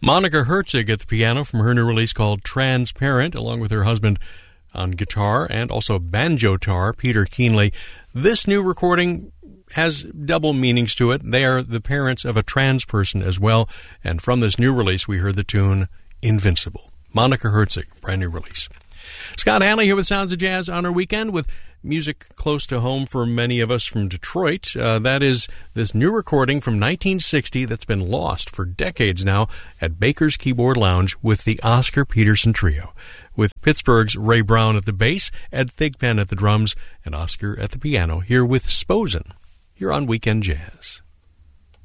Monica Herzig at the piano from her new release called Transparent, along with her husband on guitar and also banjo-tar, Peter Keenley. This new recording has double meanings to it. They are the parents of a trans person as well, and from this new release we heard the tune Invincible. Monica Herzig, brand new release. Scott Hanley here with Sounds of Jazz on our weekend with music close to home for many of us from Detroit. That is this new recording from 1960 that's been lost for decades now at Baker's Keyboard Lounge with the Oscar Peterson Trio, with Pittsburgh's Ray Brown at the bass, Ed Thigpen at the drums, and Oscar at the piano, here with Sposen. You're on Weekend Jazz.